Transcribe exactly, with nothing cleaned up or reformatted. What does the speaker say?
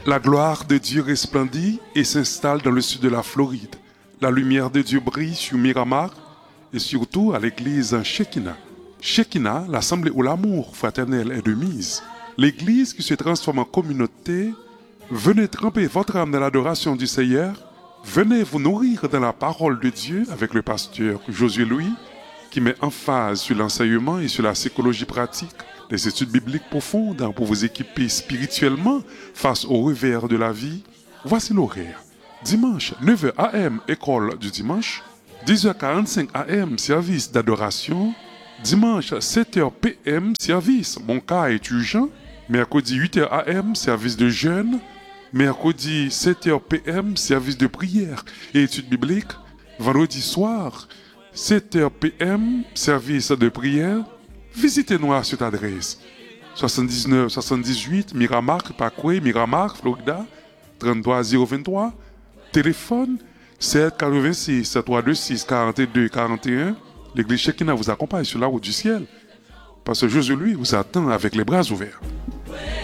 La gloire de Dieu resplendit et s'installe dans le sud de la Floride. La lumière de Dieu brille sur Miramar et surtout à l'église Shekinah. Shekinah, l'assemblée où l'amour fraternel est de mise. L'église qui se transforme en communauté. Venez tremper votre âme dans l'adoration du Seigneur. Venez vous nourrir dans la parole de Dieu avec le pasteur Josué Louis, qui met emphase sur l'enseignement et sur la psychologie pratique, des études bibliques profondes pour vous équiper spirituellement face au revers de la vie. Voici l'horaire. Dimanche, neuf heures A M, école du dimanche. dix heures quarante-cinq A M, service d'adoration. Dimanche, sept heures P M, service Mon cas est urgent. Mercredi, huit heures A M, service de jeûne. Mercredi, sept heures P M, service de prière et études bibliques. Vendredi soir, sept heures P M, service de prière. Visitez-nous à cette adresse. soixante-dix-neuf soixante-dix-huit Miramar, Parkway, Miramar, Florida, trente-trois zéro vingt-trois. Téléphone sept quatre-vingt-six trois deux six quarante-deux quarante et un. L'église Shekinah vous accompagne sur la route du ciel. Parce que Jésus, lui, vous attend avec les bras ouverts.